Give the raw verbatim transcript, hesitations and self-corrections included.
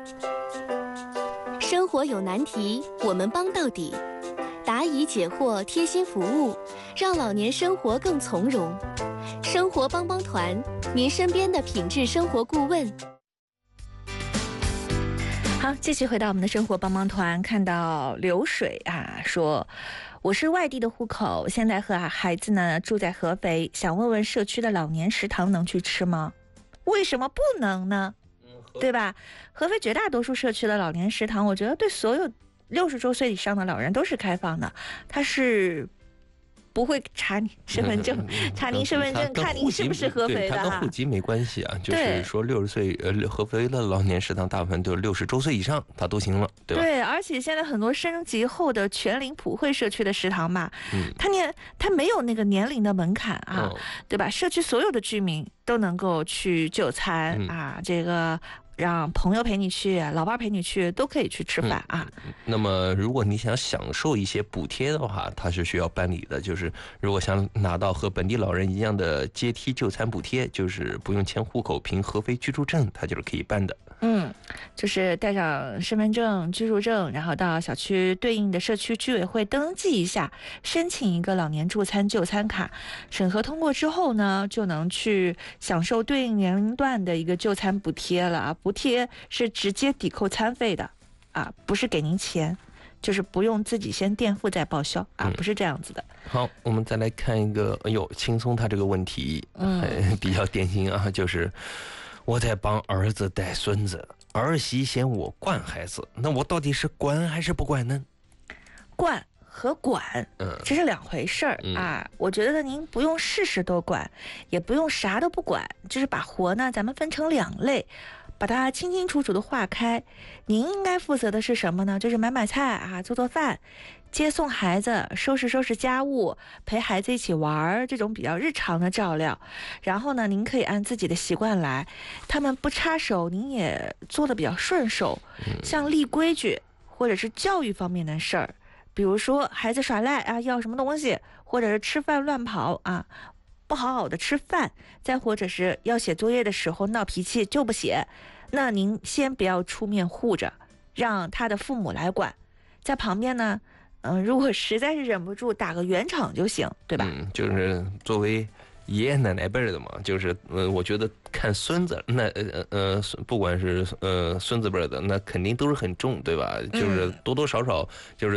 生活有难题，我们帮到底。答疑解惑，贴心服务，让老年生活更从容。生活帮帮团，您身边的品质生活顾问。 好，继续回到我们的生活帮帮团，看到流水啊，说我是外地的户口，现在和孩子呢住在合肥，想问问社区的老年食堂能去吃吗？为什么不能呢？对吧？合肥绝大多数社区的老年食堂，我觉得对所有六十周岁以上的老人都是开放的，它是不会查你身份证，查您身份证，看您是不是合肥的哈。 它跟户籍没关系啊，就是说六十岁呃合肥的老年食堂大部分都是六十周岁以上，它都行了，对吧？ 对，而且现在很多升级后的全龄普惠社区的食堂嘛， 嗯， 它年它没有那个年龄的门槛啊， 哦、 对吧？社区所有的居民都能够去就餐、 嗯、 啊，这个。让朋友陪你去，老伴陪你去，都可以去吃饭啊、 嗯。那么，如果你想享受一些补贴的话，它是需要办理的。就是如果想拿到和本地老人一样的阶梯就餐补贴，就是不用迁户口，凭合肥居住证，它就是可以办的。 嗯，就是带上身份证、居住证，然后到小区对应的社区居委会登记一下，申请一个老年助餐就餐卡，审核通过之后呢，就能去享受对应年龄段的一个就餐补贴了啊。补贴是直接抵扣餐费的啊，不是给您钱，就是不用自己先垫付再报销啊，不是这样子的。 嗯、好，我们再来看一个，哎呦，轻松他这个问题，嗯，呃、比较典型啊，就是我在帮儿子带孙子，儿媳嫌我惯孩子，那我到底是管还是不管呢？ 惯和管，嗯，这是两回事儿、嗯、啊。我觉得您不用事事都管，也不用啥都不管，就是把活呢咱们分成两类。把它清清楚楚的划开，您应该负责的是什么呢？就是买买菜啊，做做饭，接送孩子，收拾收拾家务，陪孩子一起玩，这种比较日常的照料。然后呢，您可以按自己的习惯来，他们不插手，您也做得比较顺手。像立规矩或者是教育方面的事儿，比如说孩子耍赖啊，要什么东西，或者是吃饭乱跑啊。不好好的吃饭，再或者是要写作业的时候闹脾气就不写，那您先不要出面护着，让他的父母来管，在旁边呢，嗯、呃，如果实在是忍不住，打个圆场就行，对吧？ 嗯，就是作为爷爷奶奶辈的嘛，就是嗯、呃，我觉得看孙子，那呃呃，不管是呃孙子辈的，那肯定都是很重，对吧？就是多多少少就是。